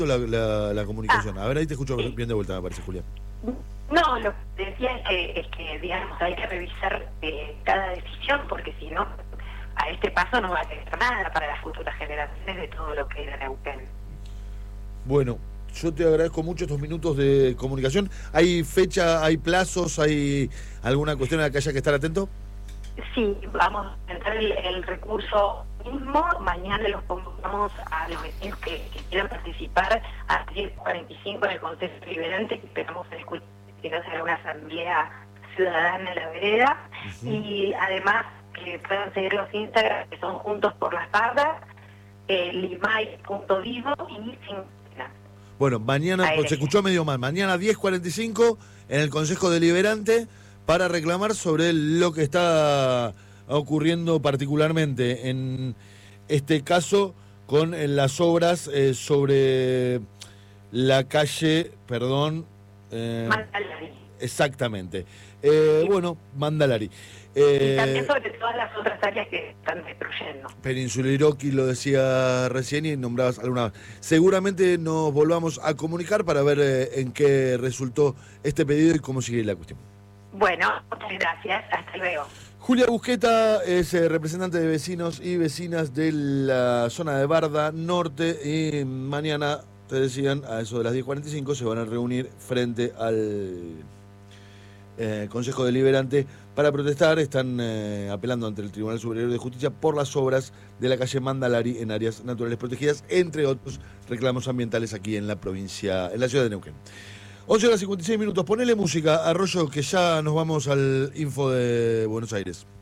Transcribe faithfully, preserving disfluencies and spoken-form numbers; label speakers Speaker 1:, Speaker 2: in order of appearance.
Speaker 1: la, la, la comunicación.
Speaker 2: Ah,
Speaker 1: a ver, ahí te escucho
Speaker 2: sí.
Speaker 1: bien de vuelta, me parece, Julián.
Speaker 2: No, lo que decía es que, es que digamos, hay que revisar eh, cada decisión, porque si no, a este paso no va a tener nada para las futuras generaciones de todo lo que era Neuquén.
Speaker 1: Bueno, yo te agradezco mucho estos minutos de comunicación. ¿Hay fecha, hay plazos, hay alguna cuestión a la que haya que estar atento?
Speaker 2: Sí, vamos a presentar el, el recurso mismo. Mañana los convocamos a los vecinos que, que quieran participar a las diez cuarenta y cinco en el Consejo Deliberante, que esperamos escuchar que no será una asamblea ciudadana en la vereda. Uh-huh. Y además que puedan seguir los Instagram, que son Juntos por las Pardas, eh, limay punto vivo y sin.
Speaker 1: Bueno, mañana, pues, se escuchó medio mal, mañana diez cuarenta y cinco en el Consejo Deliberante para reclamar sobre lo que está ocurriendo particularmente en este caso con las obras eh, sobre la calle, perdón...
Speaker 2: Eh, Mandalari.
Speaker 1: Exactamente. Eh, bueno, Mandalari.
Speaker 2: Eh, y también sobre todas las otras áreas que están destruyendo.
Speaker 1: Península Iroqui lo decía recién y nombrabas alguna. Seguramente nos volvamos a comunicar para ver eh, en qué resultó este pedido y cómo sigue la cuestión.
Speaker 2: Bueno, muchas gracias. Hasta luego.
Speaker 1: Julia Busqueta es eh, representante de vecinos y vecinas de la zona de Barda Norte y mañana, te decían, a eso de las diez cuarenta y cinco se van a reunir frente al eh, Consejo Deliberante para protestar. Están eh, apelando ante el Tribunal Superior de Justicia por las obras de la calle Mandalari en áreas naturales protegidas, entre otros reclamos ambientales aquí en la provincia, en la ciudad de Neuquén. once horas cincuenta y seis minutos, ponele música, Arroyo, que ya nos vamos al info de Buenos Aires.